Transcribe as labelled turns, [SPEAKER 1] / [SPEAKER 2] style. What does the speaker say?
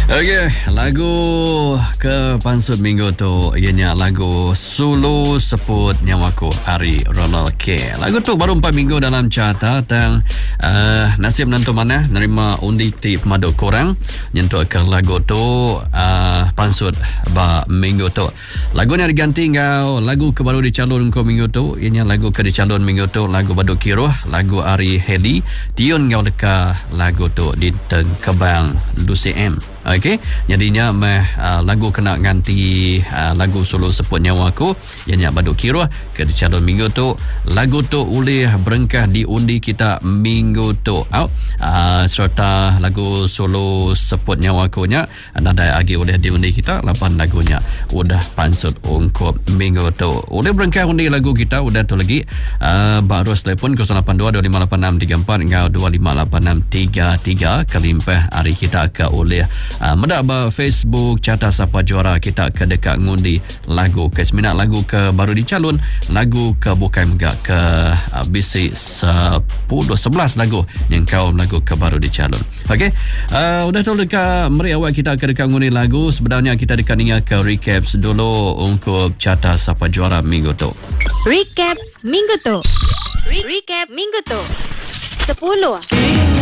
[SPEAKER 1] Okey, lagu ke pansut minggu tu ianya lagu Sulu Seput Nyawaku Ari Ronald K. Lagu tu baru 4 minggu dalam carta dan nasib nantu mana nerima undi ti pemadu korang nyentuh ke lagu tu pansut ba minggu tu. Lagu ni diganti ngau lagu ke baru dicalon ko minggu tu ianya lagu ke dicalon minggu tu lagu Badu Kiruh, lagu Ari Heli tiun ngau deka lagu tu di Teng Kebang Lucy M. Okey, jadinya lagu kena ganti lagu Sulu Seput Nyawaku ianya Badu Kiruh ke dicalon minggu tu. Lagu tu boleh berengkah di undi kita minggu tu. Serta lagu Sulu Seput Nyawaku nya nada lagi boleh di undi kita 8 lagunya udah pansut ungkup minggu tu. Boleh berengkah undi lagu kita udah tu lagi. Baru telefon 082-258634 ngau 258633 kelimpah hari kita ke oleh medak ba Facebook Carta Sapa Juara kita ke dekat ngundi lagu ke seminat lagu ke baru dicalon lagu ke bukan megak ke bisi 10-11 lagu yang kau lagu ke baru dicalon. Okey, udah tahu dekat meri awal kita ke dekat ngundi lagu. Sebenarnya kita dekat ingat ke recap dulu untuk Carta Sapa Juara minggu tu.
[SPEAKER 2] Recap minggu tu. 10